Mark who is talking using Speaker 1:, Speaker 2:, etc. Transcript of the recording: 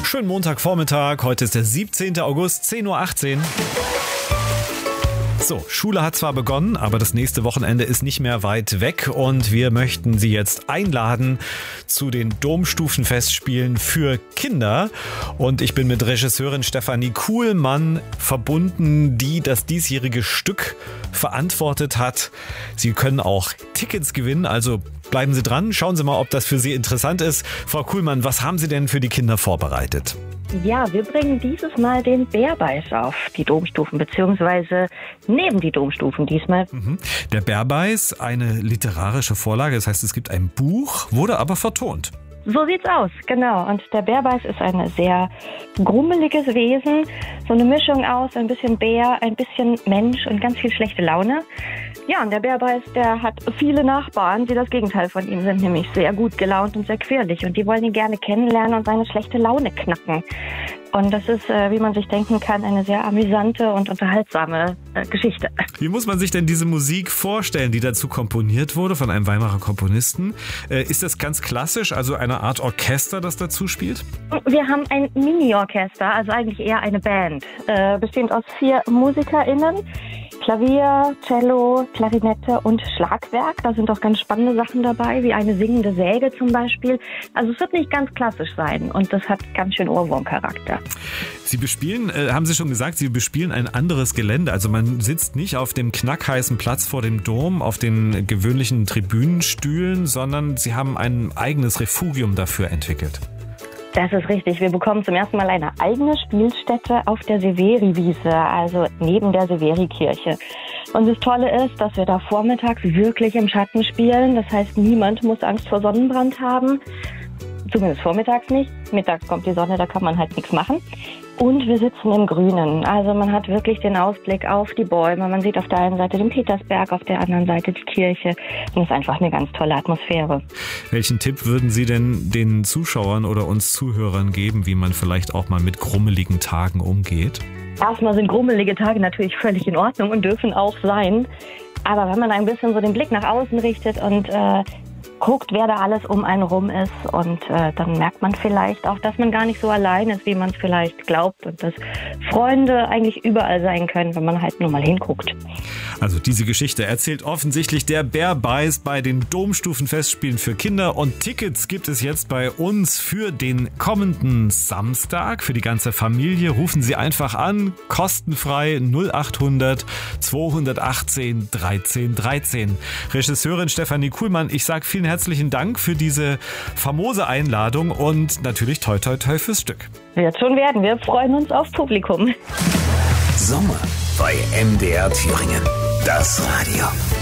Speaker 1: Schönen Montagvormittag, heute ist der 17. August, 10.18 Uhr. So, Schule hat zwar begonnen, aber das nächste Wochenende ist nicht mehr weit weg und wir möchten Sie jetzt einladen zu den Domstufenfestspielen für Kinder. Und ich bin mit Regisseurin Stefanie Kuhlmann verbunden, die das diesjährige Stück verantwortet hat. Sie können auch Tickets gewinnen, also bleiben Sie dran, schauen Sie mal, ob das für Sie interessant ist. Frau Kuhlmann, was haben Sie denn für die Kinder vorbereitet?
Speaker 2: Ja, wir bringen dieses Mal den Bärbeiß auf die Domstufen, beziehungsweise neben die Domstufen diesmal.
Speaker 1: Der Bärbeiß, eine literarische Vorlage, das heißt, es gibt ein Buch, wurde aber vertont.
Speaker 2: So sieht's aus, genau. Und der Bärbeiß ist ein sehr grummeliges Wesen. So eine Mischung aus ein bisschen Bär, ein bisschen Mensch und ganz viel schlechte Laune. Ja, und der Bärbeiß, der hat viele Nachbarn, die das Gegenteil von ihm sind, nämlich sehr gut gelaunt und sehr quirlig. Und die wollen ihn gerne kennenlernen und seine schlechte Laune knacken. Und das ist, wie man sich denken kann, eine sehr amüsante und unterhaltsame Geschichte.
Speaker 1: Wie muss man sich denn diese Musik vorstellen, die dazu komponiert wurde von einem Weimarer Komponisten? Ist das ganz klassisch, also eine Art Orchester, das dazu spielt?
Speaker 2: Wir haben ein Mini-Orchester, also eigentlich eher eine Band, bestehend aus 4 MusikerInnen. Klavier, Cello, Klarinette und Schlagwerk. Da sind auch ganz spannende Sachen dabei, wie eine singende Säge zum Beispiel. Also es wird nicht ganz klassisch sein und das hat ganz schön Ohrwurmcharakter.
Speaker 1: Sie bespielen, haben Sie schon gesagt, Sie bespielen ein anderes Gelände. Also man sitzt nicht auf dem knackheißen Platz vor dem Dom, auf den gewöhnlichen Tribünenstühlen, sondern Sie haben ein eigenes Refugium dafür entwickelt.
Speaker 2: Das ist richtig. Wir bekommen zum ersten Mal eine eigene Spielstätte auf der Severi-Wiese, also neben der Severi-Kirche. Und das Tolle ist, dass wir da vormittags wirklich im Schatten spielen. Das heißt, niemand muss Angst vor Sonnenbrand haben. Zumindest vormittags nicht. Mittags kommt die Sonne, da kann man halt nichts machen. Und wir sitzen im Grünen. Also man hat wirklich den Ausblick auf die Bäume. Man sieht auf der einen Seite den Petersberg, auf der anderen Seite die Kirche. Und es ist einfach eine ganz tolle Atmosphäre.
Speaker 1: Welchen Tipp würden Sie denn den Zuschauern oder uns Zuhörern geben, wie man vielleicht auch mal mit grummeligen Tagen umgeht?
Speaker 2: Erstmal sind grummelige Tage natürlich völlig in Ordnung und dürfen auch sein. Aber wenn man ein bisschen so den Blick nach außen richtet und guckt, wer da alles um einen rum ist und dann merkt man vielleicht auch, dass man gar nicht so allein ist, wie man es vielleicht glaubt und dass Freunde eigentlich überall sein können, wenn man halt nur mal hinguckt.
Speaker 1: Also diese Geschichte erzählt offensichtlich der Bärbeiß bei den Domstufenfestspielen für Kinder und Tickets gibt es jetzt bei uns für den kommenden Samstag für die ganze Familie. Rufen Sie einfach an, kostenfrei 0800 218 13 13. Regisseurin Stefanie Kuhlmann, ich sage vielen herzlichen Dank für diese famose Einladung und natürlich toi toi toi fürs Stück.
Speaker 2: Wird schon werden, wir freuen uns auf Publikum.
Speaker 3: Sommer bei MDR Thüringen. Das Radio.